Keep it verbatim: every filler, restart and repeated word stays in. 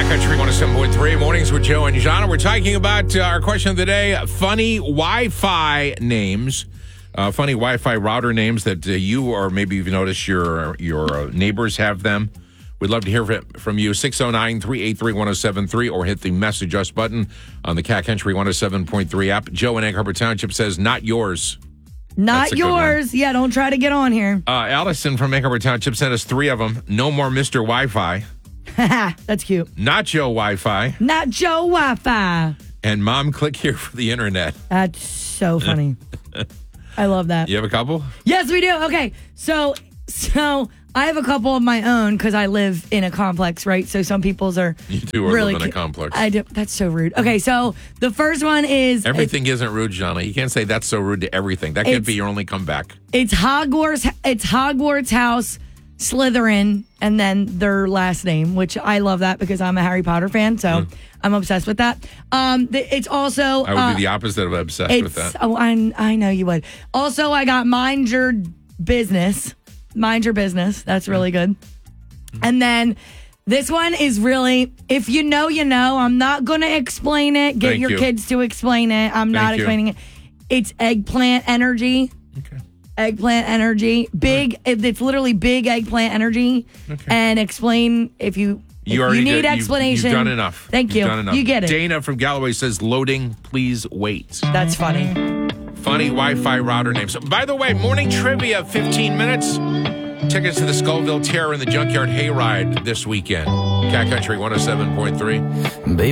Country one oh seven point three, Mornings with Joe and Jana. We're talking about uh, our question of the day, funny Wi-Fi names, uh, funny Wi-Fi router names that uh, you or maybe you've noticed your, your uh, neighbors have them. We'd love to hear from you, six oh nine, three eight three, one oh seven three, or hit the message us button on the Cat Country one oh seven point three app. Joe in Egg Harbor Township says, not yours. Not yours. Yeah, don't try to get on here. Uh, Allison from Egg Harbor Township sent us three of them. No more Mister Wi-Fi. That's cute. Not Joe Wi-Fi. Not Joe Wi-Fi. And Mom, click here for the internet. That's so funny. I love that. You have a couple? Yes, we do. Okay, so so I have a couple of my own because I live in a complex, right? So some people's are you do really live in a complex. I do. That's so rude. Okay, so the first one is everything isn't rude, Jana. You can't say that's so rude to everything. That could be your only comeback. It's Hogwarts. It's Hogwarts House. Slytherin, and then their last name, which I love that because I'm a Harry Potter fan, so mm. I'm obsessed with that. Um, it's also... I would uh, be the opposite of obsessed with that. Oh, I, I know you would. Also, I got Mind Your Business. Mind Your Business. That's really good. Mm. And then this one is really, if you know, you know. I'm not going to explain it. Get Thank your you. kids to explain it. I'm Thank not you. explaining it. It's Eggplant Energy. Okay. Eggplant energy, big. Right. It's literally big eggplant energy, okay. And explain if you if you, you need did, explanation. You've, you've done enough. Thank you. You've done enough. You get it. Dana from Galloway says, "Loading, please wait." That's funny. Funny Wi-Fi router names. By the way, morning trivia, fifteen minutes. Tickets to the Skullville Terror and the Junkyard Hayride this weekend. Cat Country one oh seven point three.